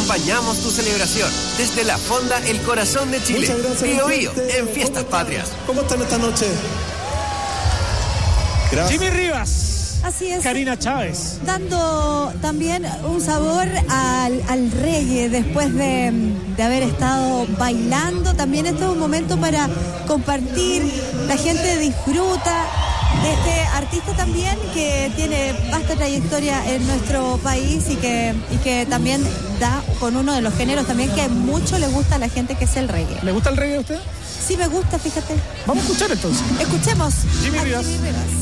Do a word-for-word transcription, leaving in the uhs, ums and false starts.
acompañamos tu celebración desde la Fonda El Corazón de Chile. Muchas gracias, Bío Bío, gente. en Fiestas ¿Cómo Patrias. ¿Cómo están esta noche? Gracias. Jimmy Rivas. Así es. Karina Chávez. Dando también un sabor al, al reggae después de, de haber estado bailando. También este es un momento para compartir. La gente disfruta de este artista también que tiene vasta trayectoria en nuestro país y que, y que también da con uno de los géneros también que mucho le gusta a la gente, que es el reggae. ¿Le gusta el reggae a usted? Sí me gusta, fíjate. Vamos a escuchar entonces. Escuchemos Jimmy a Rivas. Jimmy Rivas.